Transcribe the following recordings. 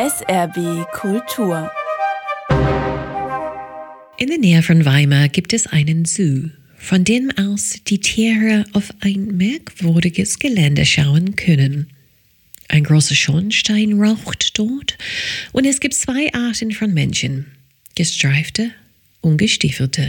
SRB Kultur. In der Nähe von Weimar gibt es einen Zoo, von dem aus die Tiere auf ein merkwürdiges Gelände schauen können. Ein großer Schornstein raucht dort und es gibt 2 Arten von Menschen, gestreifte und gestiefelte.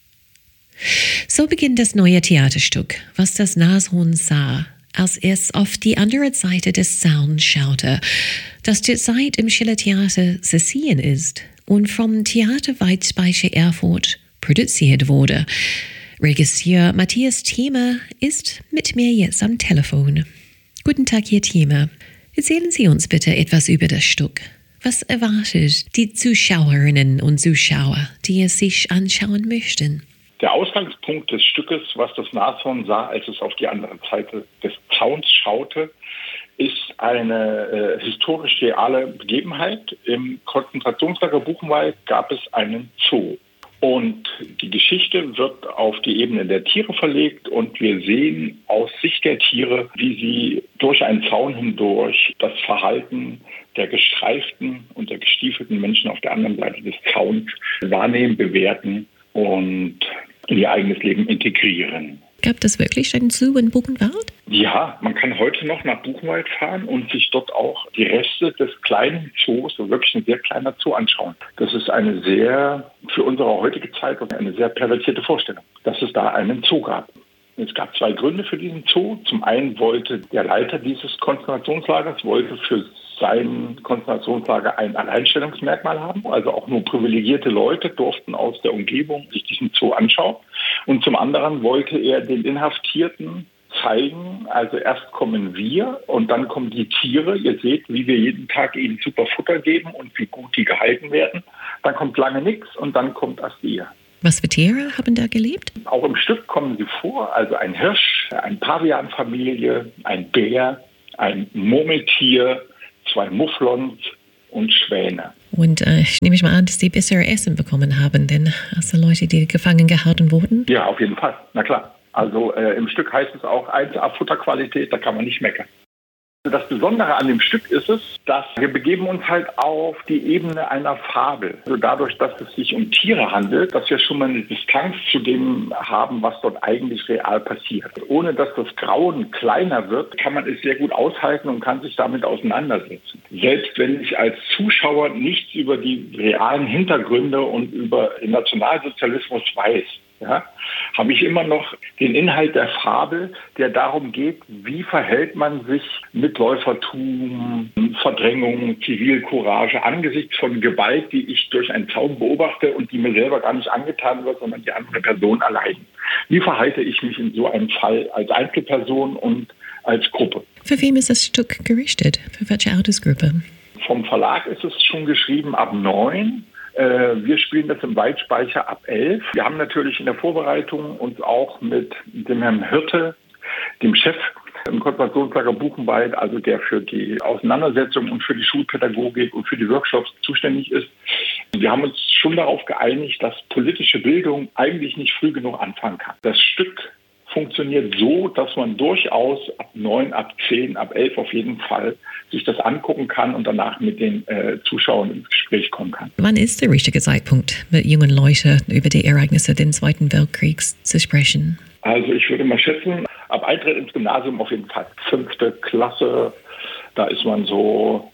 So beginnt das neue Theaterstück, was das Nashorn sah, als es auf die andere Seite des Zauns schaute, das derzeit im Schillertheater zu sehen ist und vom Theater Weißspeicher Erfurt produziert wurde. Regisseur Matthias Thiemer ist mit mir jetzt am Telefon. Guten Tag, Herr Thiemer. Erzählen Sie uns bitte etwas über das Stück. Was erwartet die Zuschauerinnen und Zuschauer, die es sich anschauen möchten? Der Ausgangspunkt des Stückes, was das Nashorn sah, als es auf die andere Seite des Zauns schaute, ist eine historisch reale Begebenheit. Im Konzentrationslager Buchenwald gab es einen Zoo. Und die Geschichte wird auf die Ebene der Tiere verlegt und wir sehen aus Sicht der Tiere, wie sie durch einen Zaun hindurch das Verhalten der gestreiften und der gestiefelten Menschen auf der anderen Seite des Zauns wahrnehmen, bewerten und in ihr eigenes Leben integrieren. Gab es wirklich einen Zoo in Buchenwald? Ja, man kann heute noch nach Buchenwald fahren und sich dort auch die Reste des kleinen Zoos, so wirklich ein sehr kleiner Zoo, anschauen. Das ist eine sehr, für unsere heutige Zeit, eine sehr pervertierte Vorstellung, dass es da einen Zoo gab. Es gab 2 Gründe für diesen Zoo. Zum einen wollte der Leiter dieses Konzentrationslagers für sein Konzentrationslager ein Alleinstellungsmerkmal haben. Also auch nur privilegierte Leute durften aus der Umgebung sich diesen Zoo anschauen. Und zum anderen wollte er den Inhaftierten zeigen, also erst kommen wir und dann kommen die Tiere. Ihr seht, wie wir jeden Tag ihnen super Futter geben und wie gut die gehalten werden. Dann kommt lange nichts und dann kommt erst ihr. Was für Tiere haben da gelebt? Auch im Stück kommen sie vor, also ein Hirsch, eine Pavianfamilie, ein Bär, ein Murmeltier, 2 Mufflons und Schwäne. Und ich nehme mal an, dass die bessere Essen bekommen haben, denn als Leute, die gefangen gehalten wurden? Ja, auf jeden Fall. Na klar. Also im Stück heißt es auch 1A Futterqualität, da kann man nicht meckern. Das Besondere an dem Stück ist es, dass wir begeben uns halt auf die Ebene einer Fabel. Also dadurch, dass es sich um Tiere handelt, dass wir schon mal eine Distanz zu dem haben, was dort eigentlich real passiert. Ohne dass das Grauen kleiner wird, kann man es sehr gut aushalten und kann sich damit auseinandersetzen. Selbst wenn ich als Zuschauer nichts über die realen Hintergründe und über den Nationalsozialismus weiß, ja, habe ich immer noch den Inhalt der Fabel, der darum geht, wie verhält man sich mit Läufertum, Verdrängung, Zivilcourage angesichts von Gewalt, die ich durch einen Zaun beobachte und die mir selber gar nicht angetan wird, sondern die andere Person allein. Wie verhalte ich mich in so einem Fall als Einzelperson und als Gruppe? Für wen ist das Stück gerichtet? Für welche Altersgruppe? Vom Verlag ist es schon geschrieben ab 9. Wir spielen das im Weißspeicher ab 11. Wir haben natürlich in der Vorbereitung uns auch mit dem Herrn Hirte, dem Chef im Konzentrationslager Buchenwald, also der für die Auseinandersetzung und für die Schulpädagogik und für die Workshops zuständig ist. Wir haben uns schon darauf geeinigt, dass politische Bildung eigentlich nicht früh genug anfangen kann. Das Stück funktioniert so, dass man durchaus ab 9, ab 10, ab 11 auf jeden Fall sich das angucken kann und danach mit den Zuschauern ins Gespräch kommen kann. Wann ist der richtige Zeitpunkt, mit jungen Leuten über die Ereignisse des Zweiten Weltkriegs zu sprechen? Also ich würde mal schätzen, ab Eintritt ins Gymnasium auf jeden Fall 5. Klasse, da ist man so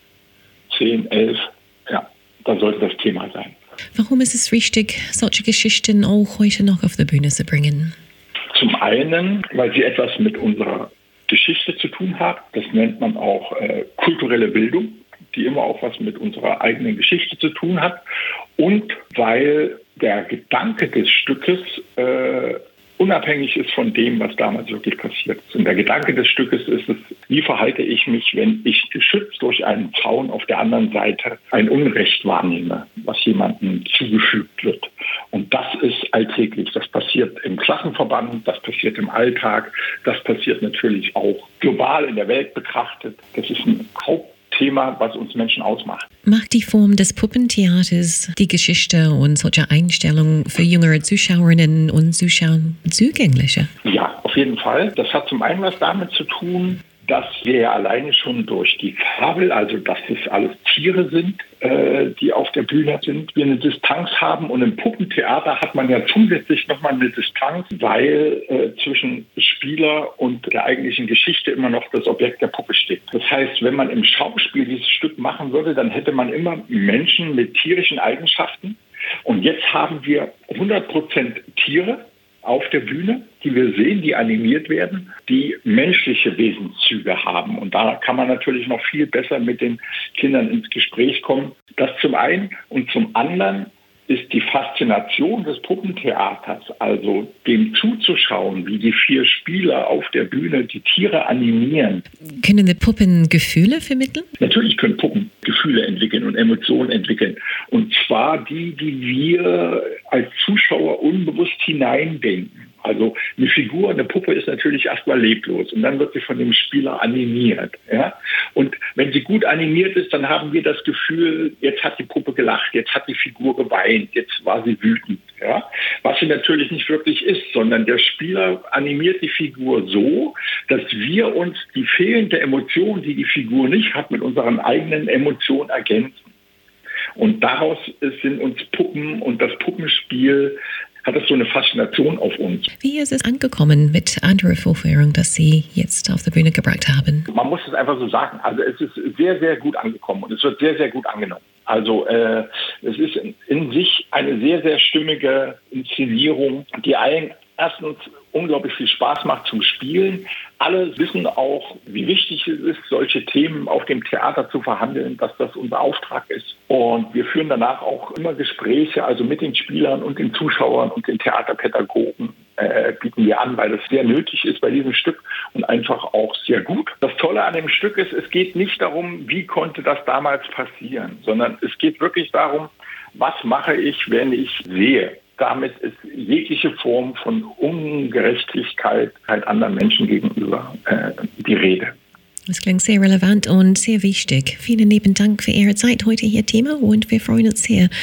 10, 11, ja, da sollte das Thema sein. Warum ist es wichtig, solche Geschichten auch heute noch auf die Bühne zu bringen? Zum einen, weil sie etwas mit unserer Geschichte zu tun hat. Das nennt man auch kulturelle Bildung, die immer auch was mit unserer eigenen Geschichte zu tun hat. Und weil der Gedanke des Stückes unabhängig ist von dem, was damals wirklich passiert ist. Und der Gedanke des Stückes ist es, wie verhalte ich mich, wenn ich geschützt durch einen Zaun auf der anderen Seite ein Unrecht wahrnehme, was jemandem zugefügt wird. Und das ist alltäglich. Das passiert im Klassenverband, das passiert im Alltag, das passiert natürlich auch global in der Welt betrachtet. Das ist ein Hauptthema, was uns Menschen ausmacht. Macht die Form des Puppentheaters die Geschichte und solche Einstellungen für jüngere Zuschauerinnen und Zuschauer zugänglicher? Ja, auf jeden Fall. Das hat zum einen was damit zu tun, dass wir ja alleine schon durch die Fabel, also dass es alles Tiere sind, die auf der Bühne sind, wir eine Distanz haben. Und im Puppentheater hat man ja zusätzlich nochmal eine Distanz, weil zwischen Spieler und der eigentlichen Geschichte immer noch das Objekt der Puppe steht. Das heißt, wenn man im Schauspiel dieses Stück machen würde, dann hätte man immer Menschen mit tierischen Eigenschaften. Und jetzt haben wir 100% Tiere auf der Bühne, die wir sehen, die animiert werden, die menschliche Wesenszüge haben. Und da kann man natürlich noch viel besser mit den Kindern ins Gespräch kommen. Das zum einen. Und zum anderen ist die Faszination des Puppentheaters, also dem zuzuschauen, wie die 4 Spieler auf der Bühne die Tiere animieren. Können die Puppen Gefühle vermitteln? Natürlich können Puppen Gefühle entwickeln und Emotionen entwickeln. Und zwar die wir als Zuschauer unbewusst hineindenken. Also eine Figur, eine Puppe ist natürlich erstmal leblos und dann wird sie von dem Spieler animiert. Ja? Und wenn sie gut animiert ist, dann haben wir das Gefühl, jetzt hat die Puppe gelacht, jetzt hat die Figur geweint, jetzt war sie wütend. Ja? Was sie natürlich nicht wirklich ist, sondern der Spieler animiert die Figur so, dass wir uns die fehlende Emotion, die die Figur nicht hat, mit unseren eigenen Emotionen ergänzen. Und daraus sind uns Puppen und das Puppenspiel hat es so eine Faszination auf uns. Wie ist es angekommen mit anderer Vorführung, das Sie jetzt auf der Bühne gebracht haben? Man muss es einfach so sagen. Also es ist sehr, sehr gut angekommen und es wird sehr, sehr gut angenommen. Also es ist in sich eine sehr, sehr stimmige Inszenierung, die allen erstens unglaublich viel Spaß macht zum Spielen. Alle wissen auch, wie wichtig es ist, solche Themen auf dem Theater zu verhandeln, dass das unser Auftrag ist. Und wir führen danach auch immer Gespräche, also mit den Spielern und den Zuschauern und den Theaterpädagogen bieten wir an, weil das sehr nötig ist bei diesem Stück und einfach auch sehr gut. Das Tolle an dem Stück ist, es geht nicht darum, wie konnte das damals passieren, sondern es geht wirklich darum, was mache ich, wenn ich sehe. Damit ist jegliche Form von Ungerechtigkeit halt anderen Menschen gegenüber die Rede. Das klingt sehr relevant und sehr wichtig. Vielen lieben Dank für Ihre Zeit heute hier, Thema, und wir freuen uns sehr